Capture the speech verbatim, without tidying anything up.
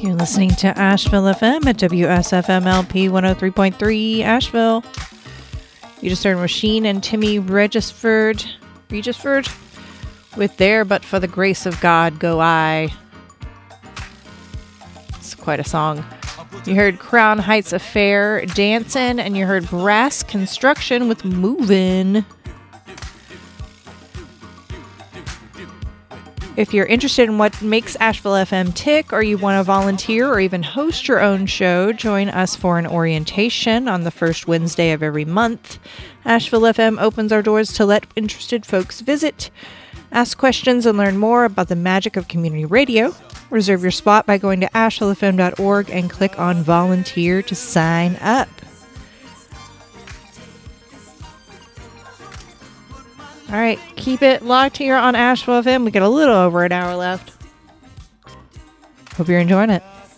You're listening to Asheville F M at W S F M L P one oh three point three Asheville. You just heard Machine and Timmy Regisford, Regisford with There But For the Grace of God Go I. It's quite a song. You heard Crown Heights Affair, Dancin', and you heard Brass Construction with Movin'. If you're interested in what makes Asheville F M tick, or you want to volunteer or even host your own show, join us for an orientation on the first Wednesday of every month. Asheville F M opens our doors to let interested folks visit, ask questions, and learn more about the magic of community radio. Reserve your spot by going to asheville f m dot org and click on Volunteer to sign up. All right, keep it locked here on Asheville F M. We got a little over an hour left. Hope you're enjoying it.